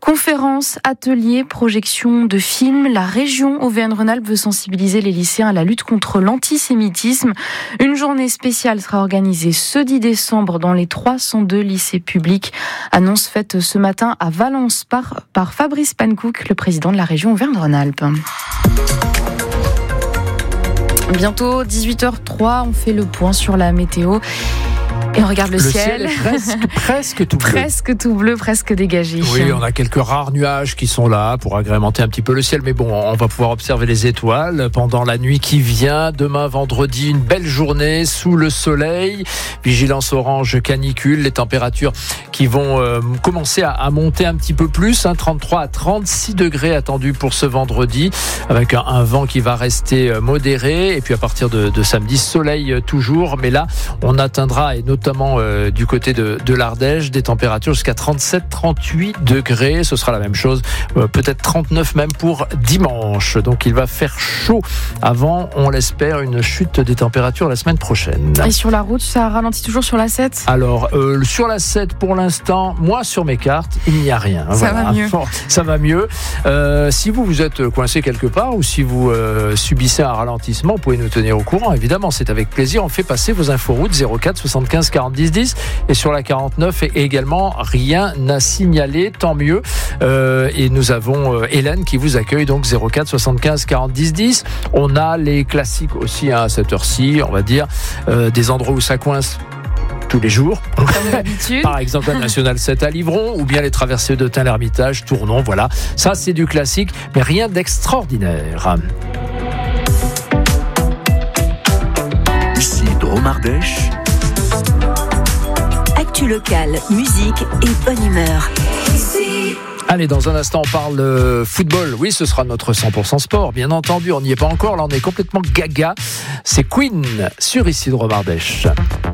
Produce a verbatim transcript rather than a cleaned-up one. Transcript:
Conférences, ateliers, projections de films. La région Auvergne-Rhône-Alpes veut sensibiliser les lycéens à la lutte contre l'antisémitisme. Une journée spéciale sera organisée ce dix décembre dans les trois cent deux lycées publics. Annonce faite ce matin à Valence par, par Fabrice Pankouk, le président de la région Auvergne-Rhône-Alpes. Bientôt dix-huit heures zéro trois, on fait le point sur la météo. Et on regarde le, le ciel. ciel est presque, presque tout bleu. Presque tout bleu, presque dégagé. Oui, on a quelques rares nuages qui sont là pour agrémenter un petit peu le ciel. Mais bon, on va pouvoir observer les étoiles pendant la nuit qui vient. Demain, vendredi, une belle journée sous le soleil. Vigilance orange canicule. Les températures qui vont euh, commencer à, à monter un petit peu plus. Hein, trente-trois à trente-six degrés attendus pour ce vendredi. Avec un, un vent qui va rester modéré. Et puis à partir de, de samedi, soleil toujours. Mais là, on atteindra, et notamment notamment euh, du côté de, de l'Ardèche, des températures jusqu'à trente-sept à trente-huit degrés. Ce sera la même chose, euh, peut-être trente-neuf même pour dimanche. Donc il va faire chaud avant, on l'espère, une chute des températures la semaine prochaine. Et sur la route, ça ralentit toujours sur l'A sept ? Alors, euh, sur l'A sept, pour l'instant, moi sur mes cartes, il n'y a rien. Ça voilà. va mieux. Ça va mieux. Euh, si vous vous êtes coincé quelque part ou si vous euh, subissez un ralentissement, vous pouvez nous tenir au courant. Évidemment, c'est avec plaisir. On fait passer vos inforoutes zéro quatre soixante-quinze quarante dix dix et sur la quarante-neuf et également rien à signaler, tant mieux. Euh, et nous avons euh, Hélène qui vous accueille donc zéro quatre soixante-quinze quarante dix dix. On a les classiques aussi hein, à cette heure-ci, on va dire euh, des endroits où ça coince tous les jours. Comme d'habitude. Par exemple, la Nationale sept à Livron ou bien les traversées de Tain-l'Hermitage, Tournon, voilà. Ça, c'est du classique, mais rien d'extraordinaire. Ici Drôme-Ardèche. Actu locale, musique et bonne humeur. Allez, dans un instant, on parle de football. Oui, ce sera notre cent pour cent sport, bien entendu. On n'y est pas encore, là, on est complètement gaga. C'est Queen sur Ici Drôme-Ardèche.